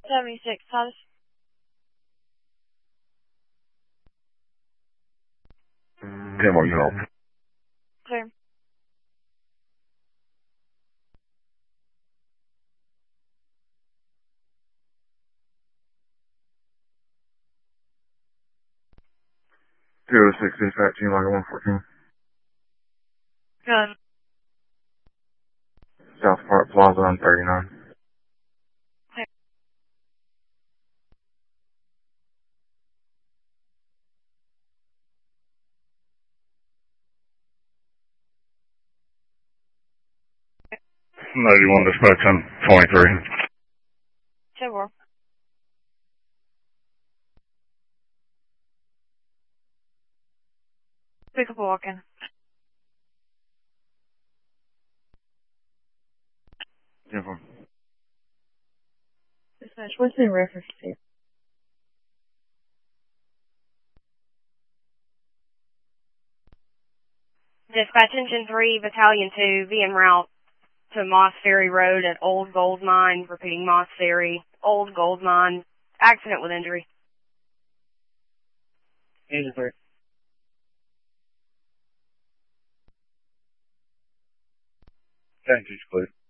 76, status. Tim, what you help? Clear. Two 6 dispatch, team like 114. Good. South Park Plaza on 39. Clear. '91 dispatch on 23. 10-4. Pick up a walk-in. Uniform. Dispatch, what's the reference to? Dispatch Engine 3, Battalion 2, be en route to Moss Ferry Road at Old Gold Mine, repeating Moss Ferry, Old Gold Mine, accident with injury. Engine 3. Thank you, please.